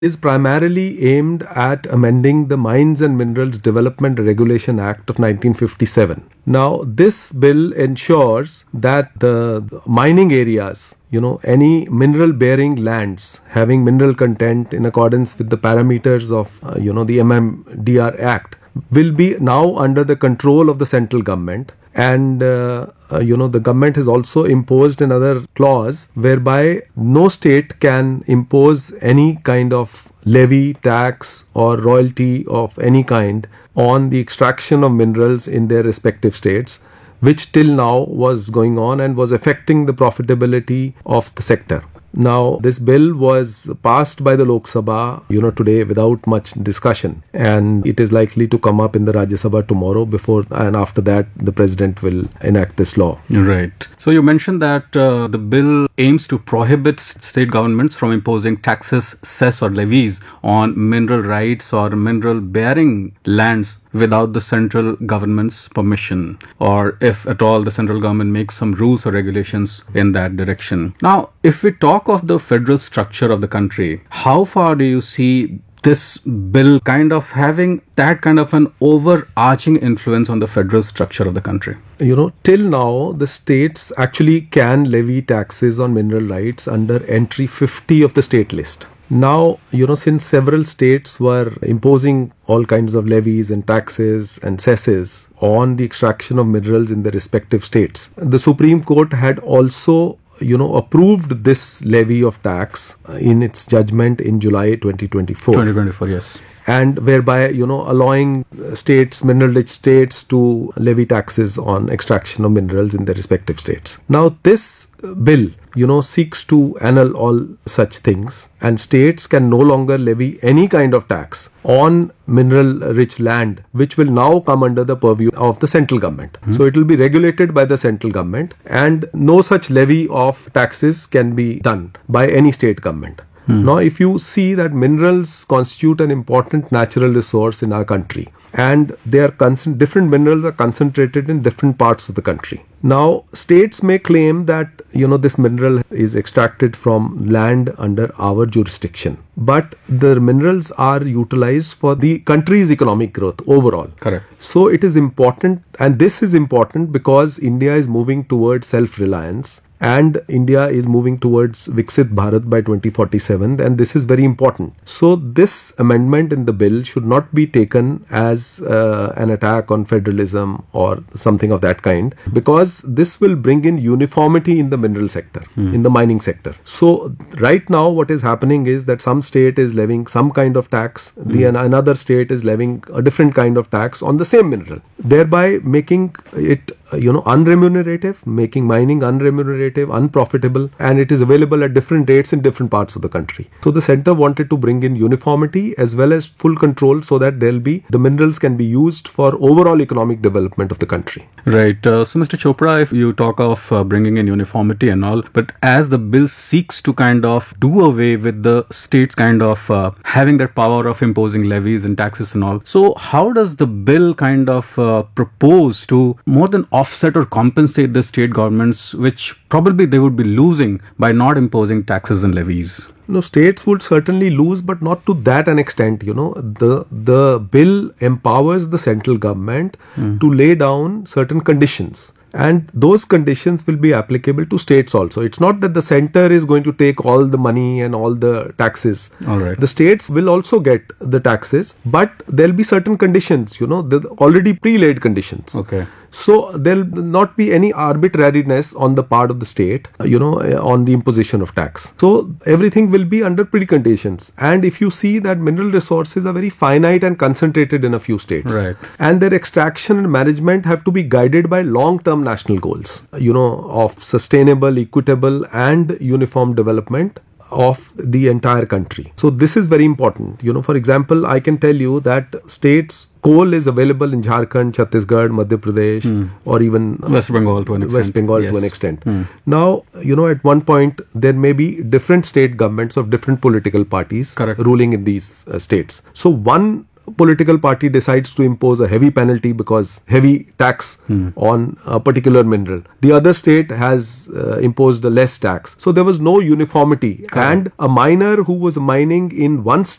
is primarily aimed at amending the Mines and Minerals Development Regulation Act of 1957. Now, this bill ensures that the mining areas, any mineral bearing lands having mineral content in accordance with the parameters of, the MMDR Act will be now under the control of the central government. And, the government has also imposed another clause whereby no state can impose any kind of levy, tax or royalty of any kind on the extraction of minerals in their respective states, which till now was going on and was affecting the profitability of the sector. Now, this bill was passed by the Lok Sabha, today without much discussion, and it is likely to come up in the Rajya Sabha tomorrow before and after that the President will enact this law. Right. So you mentioned that the bill aims to prohibit state governments from imposing taxes, cess or levies on mineral rights or mineral bearing lands without the central government's permission, or if at all the central government makes some rules or regulations in that direction. Now, if we talk of the federal structure of the country, how far do you see this bill kind of having that kind of an overarching influence on the federal structure of the country? Till now, the states actually can levy taxes on mineral rights under entry 50 of the state list. Now, since several states were imposing all kinds of levies and taxes and cesses on the extraction of minerals in their respective states, the Supreme Court had also approved this levy of tax in its judgment in July 2024. 2024, yes. And whereby, allowing mineral-rich states to levy taxes on extraction of minerals in their respective states. Now, this bill, seeks to annul all such things, and states can no longer levy any kind of tax on mineral-rich land, which will now come under the purview of the central government. So it will be regulated by the central government, and no such levy of taxes can be done by any state government. Now, if you see that minerals constitute an important natural resource in our country, and they are different minerals are concentrated in different parts of the country. Now, states may claim that, this mineral is extracted from land under our jurisdiction, but the minerals are utilized for the country's economic growth overall. Correct. So it is important, and this is important because India is moving towards self-reliance. And India is moving towards Viksit Bharat by 2047, and this is very important. So this amendment in the bill should not be taken as an attack on federalism or something of that kind, because this will bring in uniformity in the mineral sector, in the mining sector. So right now what is happening is that some state is levying some kind of tax, another state is levying a different kind of tax on the same mineral, thereby making it unremunerative, making mining unremunerative, unprofitable, and it is available at different rates in different parts of the country. So the center wanted to bring in uniformity as well as full control so that the minerals can be used for overall economic development of the country. Right. So Mr. Chopra, if you talk of bringing in uniformity and all, but as the bill seeks to kind of do away with the states kind of having that power of imposing levies and taxes and all, so how does the bill kind of propose to more than offset or compensate the state governments, which probably they would be losing by not imposing taxes and levies? States would certainly lose, but not to that an extent. The bill empowers the central government to lay down certain conditions. And those conditions will be applicable to states also. It's not that the center is going to take all the money and all the taxes. All right. The states will also get the taxes, but there'll be certain conditions, the already pre-laid conditions. Okay. So there'll not be any arbitrariness on the part of the state, on the imposition of tax. So everything will be under preconditions. And if you see that mineral resources are very finite and concentrated in a few states, right, and their extraction and management have to be guided by long-term national goals, of sustainable, equitable and uniform development of the entire country. So this is very important. For example, I can tell you that states coal is available in Jharkhand, Chhattisgarh, Madhya Pradesh, or even West Bengal to an extent. West Bengal to an extent. Now, at one point, there may be different state governments of different political parties ruling in these states. So one political party decides to impose a heavy penalty because heavy tax on a particular mineral. The other state has imposed a less tax. So there was no uniformity. And a miner who was mining in one state